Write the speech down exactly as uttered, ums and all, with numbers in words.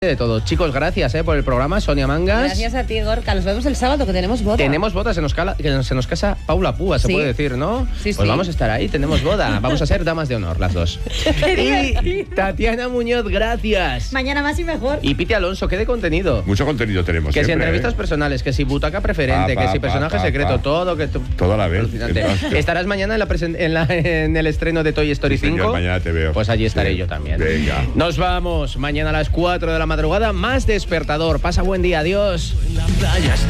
De todo. Chicos, gracias eh, por el programa. Sonia Mangas. Gracias a ti, Gorka. Nos vemos el sábado, que tenemos boda. Tenemos boda, se nos, cala, que se nos casa Paula Púa, se ¿Sí? puede decir, ¿no? Sí, pues sí. vamos a estar ahí, tenemos boda. Vamos a ser damas de honor, las dos. Y Tatiana Muñoz, gracias. Mañana más y mejor. Y Piti Alonso, ¿qué de contenido? Mucho contenido tenemos. Que si siempre, entrevistas ¿eh? personales, que si butaca preferente, Pa, que pa, si pa, personaje pa, secreto, pa. todo que tú... Todo a la vez. Alucinante. Entonces, ¿Estarás mañana en, la presen- en, la, en el estreno de Toy Story sí, señor, cinco? mañana te veo. Pues allí estaré Sí. yo también. Venga. Nos vamos mañana a las cuatro de la madrugada, más despertador. Pasa buen día, adiós. En la playa